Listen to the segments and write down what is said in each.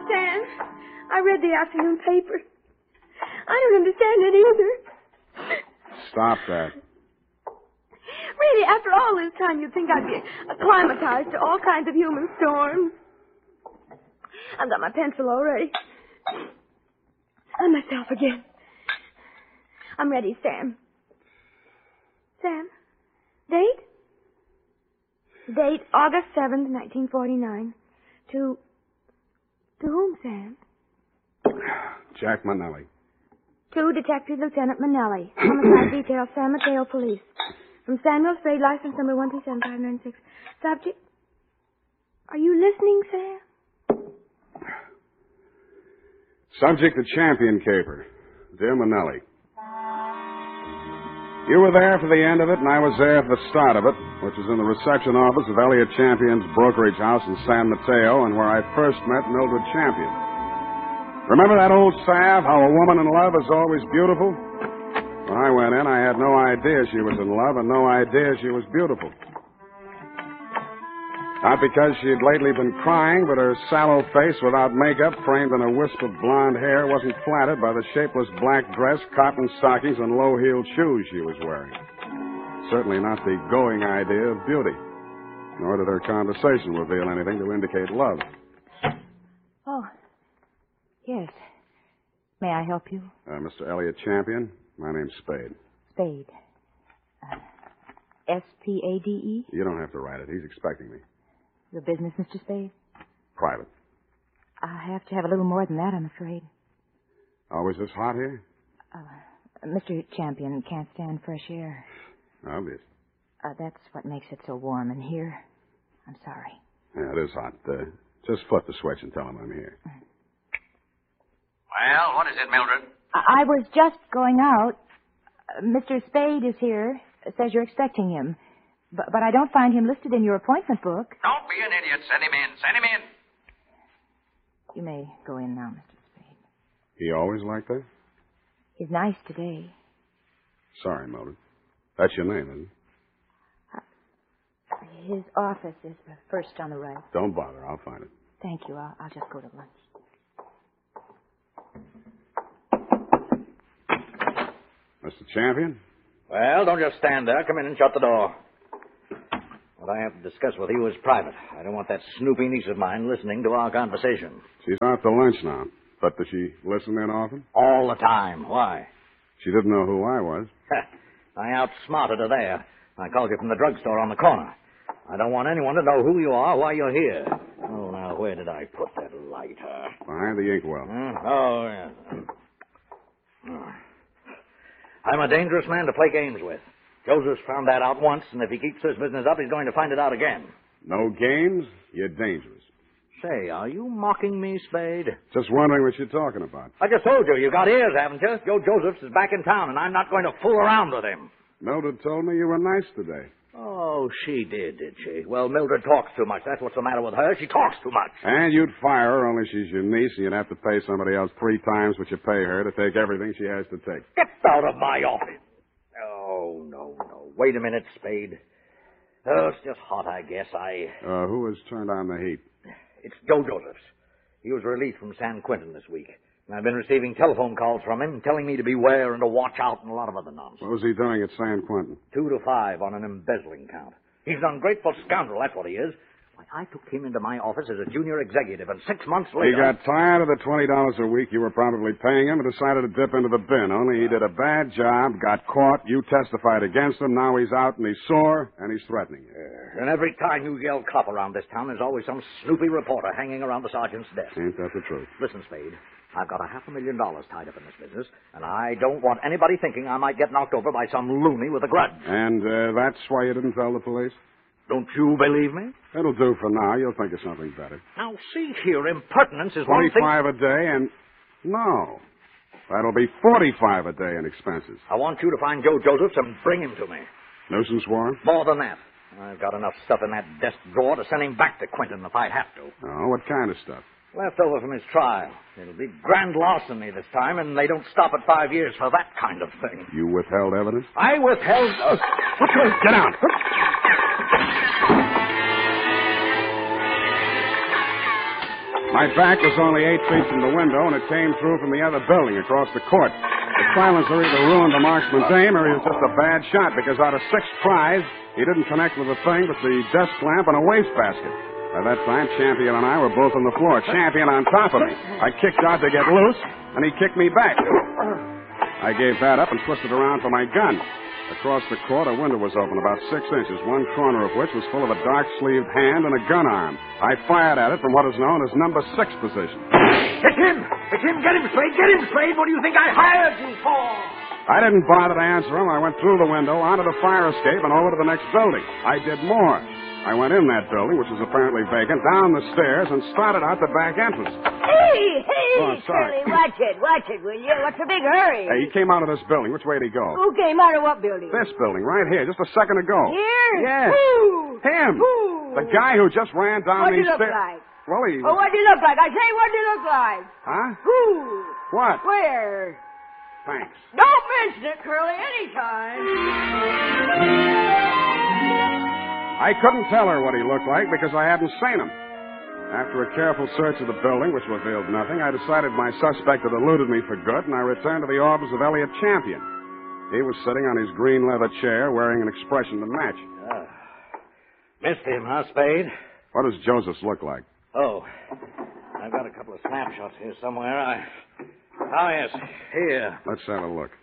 Sam, I read the afternoon paper. I don't understand it either. Stop that. Really, after all this time, you'd think I'd be acclimatized to all kinds of human storms. I've got my pencil already. I'm myself again. I'm ready, Sam. Sam, date? Date August 7th, 1949. To whom, Sam? Jack Manelli. To Detective Lieutenant Manelli. Homicide Detail, San Mateo Police. From Samuel Spade, license number 137-596. Subject? Are you listening, Sam? Subject the champion caper. Dear Manelli. You were there for the end of it, and I was there for the start of it, which was in the reception office of Elliot Champion's brokerage house in San Mateo, and where I first met Mildred Champion. Remember that old salve, how a woman in love is always beautiful? When I went in, I had no idea she was in love and no idea she was beautiful. Not because she had lately been crying, but her sallow face without makeup, framed in a wisp of blonde hair, wasn't flattered by the shapeless black dress, cotton stockings, and low-heeled shoes she was wearing. Certainly not the going idea of beauty. Nor did her conversation reveal anything to indicate love. Oh, yes. May I help you? Mr. Elliot Champion, my name's Spade. Spade. S-P-A-D-E? You don't have to write it. He's expecting me. Your business, Mr. Spade? Private. I have to have a little more than that, I'm afraid. Always this hot here? Mr. Champion can't stand fresh air. Obvious. That's what makes it so warm in here. I'm sorry. Yeah, it is hot. Just flip the switch and tell him I'm here. Well, what is it, Mildred? I was just going out. Mr. Spade is here. Says you're expecting him. But I don't find him listed in your appointment book. Don't be an idiot. Send him in. Send him in. You may go in now, Mr. Spade. He always like that? He's nice today. Sorry, Mildred. That's your name, isn't it? His office is the first on the right. Don't bother. I'll find it. Thank you. I'll just go to lunch. Mr. Champion? Well, don't just stand there. Come in and shut the door. What I have to discuss with you is private. I don't want that snoopy niece of mine listening to our conversation. She's out to lunch now. But does she listen in often? All the time. Why? She didn't know who I was. I outsmarted her there. I called you from the drugstore on the corner. I don't want anyone to know who you are, why you're here. Oh, now, where did I put that lighter? Behind the inkwell. Oh, yeah. I'm a dangerous man to play games with. Joseph's found that out once, and if he keeps this business up, he's going to find it out again. No games? You're dangerous. Say, are you mocking me, Spade? Just wondering what you're talking about. I just told you got ears, haven't you? Joe Josephs is back in town, and I'm not going to fool around with him. Mildred told me you were nice today. Oh, she did she? Well, Mildred talks too much. That's what's the matter with her. She talks too much. And you'd fire her, only she's your niece, and you'd have to pay somebody else 3 times what you pay her to take everything she has to take. Get out of my office. Oh, no. Wait a minute, Spade. Oh, it's just hot, I guess. Who has turned on the heat? It's Joe Josephs. He was released from San Quentin this week. And I've been receiving telephone calls from him telling me to beware and to watch out and a lot of other nonsense. What was he doing at San Quentin? 2 to 5 on an embezzling count. He's an ungrateful scoundrel, that's what he is. I took him into my office as a junior executive, and 6 months later... He got tired of the $20 a week you were probably paying him and decided to dip into the bin. Only he did a bad job, got caught, you testified against him, now he's out and he's sore, and he's threatening you. And every time you yell cop around this town, there's always some snoopy reporter hanging around the sergeant's desk. Ain't that the truth? Listen, Spade, I've got $500,000 tied up in this business, and I don't want anybody thinking I might get knocked over by some loony with a grudge. And that's why you didn't tell the police? Don't you believe me? It'll do for now. You'll think of something better. Now, see here, impertinence is one thing... 25 a day and... No. That'll be 45 a day in expenses. I want you to find Joe Josephs and bring him to me. Nuisance warrant? More than that. I've got enough stuff in that desk drawer to send him back to Quentin if I have to. Oh, what kind of stuff? Left over from his trial. It'll be grand larceny this time, and they don't stop at 5 years for that kind of thing. You withheld evidence? I withheld... Get down! My back was only 8 feet from the window, and it came through from the other building across the court. The silencer either ruined the marksman's aim or he was just a bad shot, because out of 6 tries, he didn't connect with a thing but the desk lamp and a wastebasket. By that time, Champion and I were both on the floor, Champion on top of me. I kicked out to get loose, and he kicked me back. I gave that up and twisted around for my gun. Across the court, a window was open about 6 inches, one corner of which was full of a dark-sleeved hand and a gun arm. I fired at it from what is known as number 6 position. It's him! It's him! Get him, Spade! Get him, Spade! What do you think I hired you for? I didn't bother to answer him. I went through the window, onto the fire escape, and over to the next building. I did more. I went in that building, which was apparently vacant, down the stairs, and started out the back entrance. Hey, Oh, sorry. Curly, watch it, will you? What's the big hurry? Hey, he came out of this building. Which way did he go? Who came out of what building? This building, right here, just a second ago. Here? Yes. Who? Him. Who? The guy who just ran down What did these he look stairs. like? Well, he... Oh, what did he look like? I say, what did he look like? Huh? Who? What? Where? Thanks. Don't mention it, Curly, anytime. I couldn't tell her what he looked like because I hadn't seen him. After a careful search of the building, which revealed nothing, I decided my suspect had eluded me for good, and I returned to the office of Elliot Champion. He was sitting on his green leather chair, wearing an expression to match. Missed him, huh, Spade? What does Josephs look like? Oh, I've got a couple of snapshots here somewhere. Oh, yes, here. Let's have a look.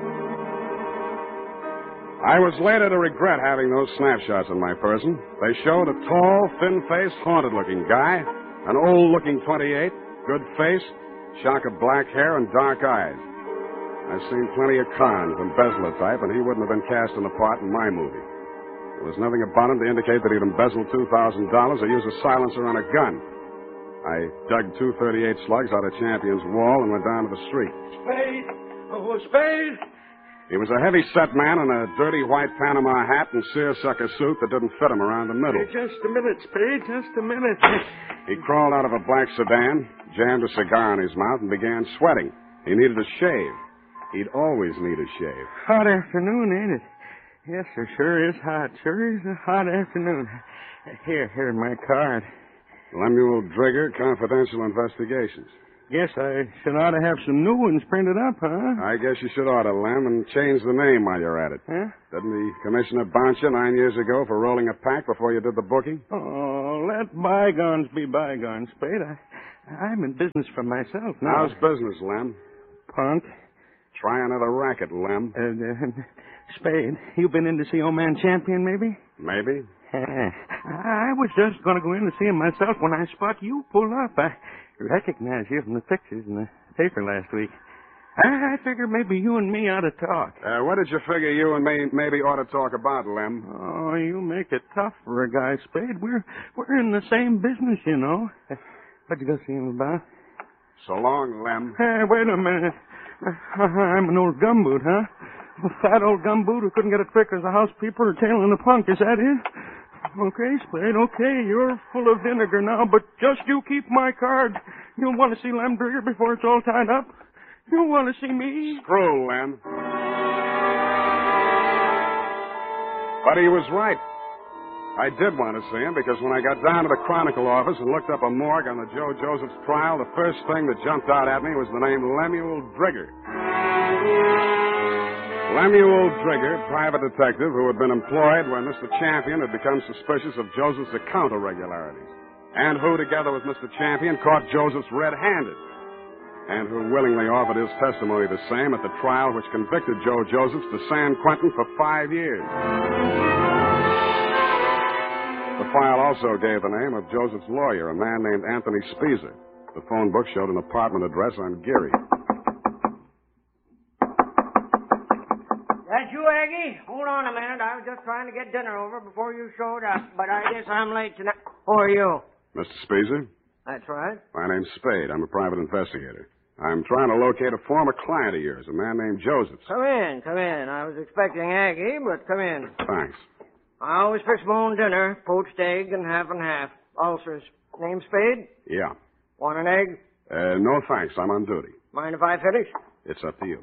I was later to regret having those snapshots in my person. They showed a tall, thin-faced, haunted-looking guy, an old-looking 28, good face, shock of black hair, and dark eyes. I've seen plenty of cons and Bezzler type, and he wouldn't have been cast in a part in my movie. There was nothing about him to indicate that he'd embezzled $2,000 or used a silencer on a gun. I dug 238 slugs out of Champion's wall and went down to the street. Spade! Oh, Spade! He was a heavy-set man in a dirty white Panama hat and seersucker suit that didn't fit him around the middle. Hey, just a minute, Spade, just a minute. He crawled out of a black sedan, jammed a cigar in his mouth, and began sweating. He needed a shave. He'd always need a shave. Hot afternoon, ain't it? Yes, sir, sure is hot. Sure is a hot afternoon. Here's my card. Lemuel Drigger, Confidential Investigations. Guess I should ought to have some new ones printed up, huh? I guess you should order, Lem, and change the name while you're at it. Huh? Didn't the commissioner bounce you 9 years ago for rolling a pack before you did the booking? Oh, let bygones be bygones, Spade. I'm in business for myself now. How's business, Lem? Punk. Try another racket, Lem. Spade, you been in to see old man Champion, maybe? Maybe. I was just going to go in to see him myself when I spot you pull up. I recognize you from the pictures in the paper last week. I figure maybe you and me ought to talk. What did you figure you and me maybe ought to talk about, Lem? Oh, you make it tough for a guy, Spade. We're in the same business, you know. What'd you go see him about? So long, Lem. Hey, wait a minute. I'm an old gumboot, huh? A fat old gumboot who couldn't get a trick as a housekeeper or tailing a punk. Is that it? Okay, Spade, okay. You're full of vinegar now, but just you keep my card. You'll want to see Lem Drigger before it's all tied up. You'll want to see me. Screw, Lem. But he was right. I did want to see him because when I got down to the Chronicle office and looked up a morgue on the Joe Josephs trial, the first thing that jumped out at me was the name Lemuel Drigger. Lemuel Drigger, private detective who had been employed when Mr. Champion had become suspicious of Joseph's account irregularities, and who, together with Mr. Champion, caught Josephs red-handed, and who willingly offered his testimony the same at the trial which convicted Joe Josephs to San Quentin for 5 years. The file also gave the name of Joseph's lawyer, a man named Anthony Speezer. The phone book showed an apartment address on Geary. That's you, Aggie? Hold on a minute. I was just trying to get dinner over before you showed up, but I guess I'm late tonight. Who are you? Mr. Speezer? That's right. My name's Spade. I'm a private investigator. I'm trying to locate a former client of yours, a man named Josephs. Come in, come in. I was expecting Aggie, but come in. Thanks. I always fix my own dinner, poached egg and half. Ulcers. Name Spade? Yeah. Want an egg? No thanks. I'm on duty. Mind if I finish? It's up to you.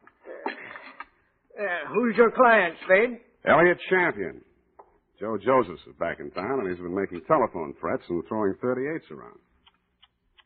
Who's your client, Spade? Elliot Champion. Joe Josephs is back in town, and he's been making telephone threats and throwing 38s around.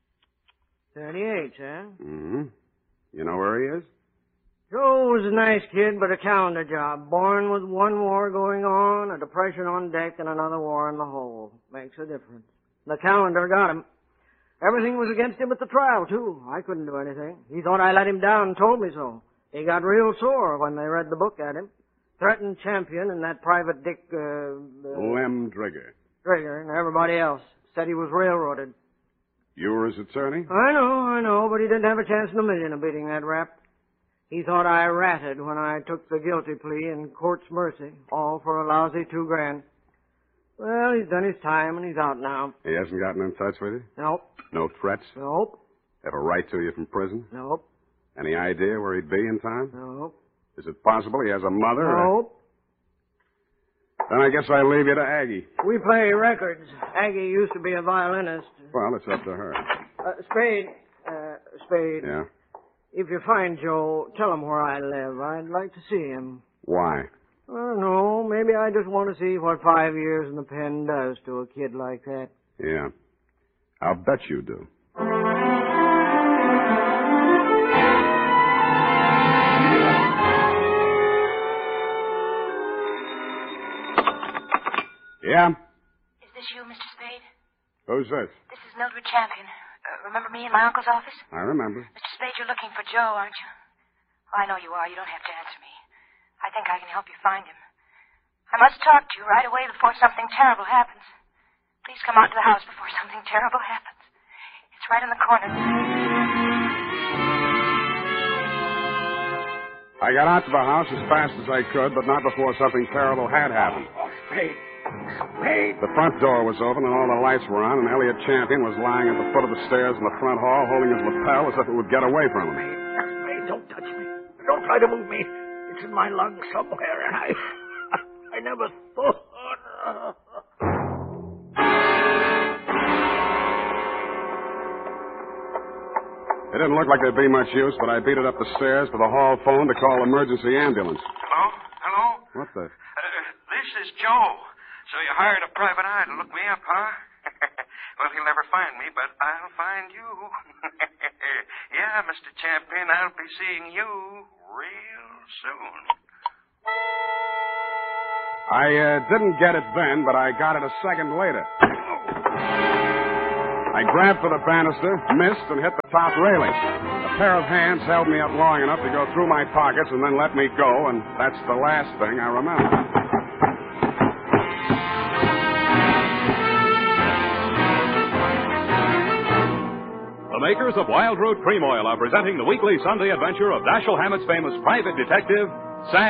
38, huh? Mm-hmm. You know where he is? Joe was a nice kid, but a calendar job. Born with one war going on, a depression on deck, and another war in the hold. Makes a difference. The calendar got him. Everything was against him at the trial, too. I couldn't do anything. He thought I let him down and told me so. He got real sore when they read the book at him. Threatened Champion and that Private Dick, Lem Drigger. Drigger and everybody else. Said he was railroaded. You were his attorney? I know, but he didn't have a chance in a million of beating that rap. He thought I ratted when I took the guilty plea in court's mercy, all for a lousy $2,000. Well, he's done his time and he's out now. He hasn't gotten in touch with you? Nope. No threats? Nope. Have a right to you from prison? Nope. Any idea where he'd be in time? Nope. Is it possible he has a mother? Nope. Then I guess I leave you to Aggie. We play records. Aggie used to be a violinist. Well, it's up to her. Spade. Yeah? If you find Joe, tell him where I live. I'd like to see him. Why? I don't know. Maybe I just want to see what 5 years in the pen does to a kid like that. Yeah. I'll bet you do. Yeah? Is this you, Mr. Spade? Who's this? This is Mildred Champion. Remember me in my uncle's office? I remember. Mr. Spade, you're looking for Joe, aren't you? Oh, I know you are. You don't have to answer me. I think I can help you find him. I must talk to you right away before something terrible happens. Please come out to the house before something terrible happens. It's right in the corner. I got out to the house as fast as I could, but not before something terrible had happened. Spade. The front door was open and all the lights were on, and Elliot Champion was lying at the foot of the stairs in the front hall, holding his lapel as if it would get away from him. Spade, don't touch me. Don't try to move me. It's in my lungs somewhere, and I never thought. It didn't look like there'd be much use, but I beat it up the stairs to the hall phone to call emergency ambulance. Hello? What the? This is Joe. So you hired a private eye to look me up, huh? Well, he'll never find me, but I'll find you. Yeah, Mr. Champion, I'll be seeing you real soon. I didn't get it then, but I got it a second later. I grabbed for the banister, missed, and hit the top railing. A pair of hands held me up long enough to go through my pockets and then let me go, and that's the last thing I remember. The makers of Wild Root Cream Oil are presenting the weekly Sunday adventure of Dashiell Hammett's famous private detective, Sam